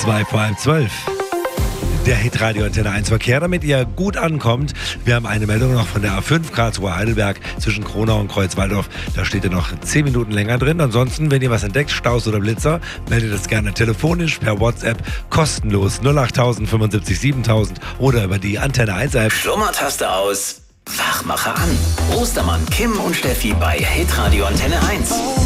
2:12. Der Hitradio Antenne 1 Verkehr, damit ihr gut ankommt. Wir haben eine Meldung noch von der A5 Karlsruhe Heidelberg zwischen Kronau und Kreuzwaldorf. Da steht ihr noch 10 Minuten länger drin. Ansonsten, wenn ihr was entdeckt, Staus oder Blitzer, meldet das gerne telefonisch per WhatsApp kostenlos 08000 75 7000 oder über die Antenne 1 App. Schlummertaste aus, Wachmacher an. Ostermann, Kim und Steffi bei Hitradio Antenne 1.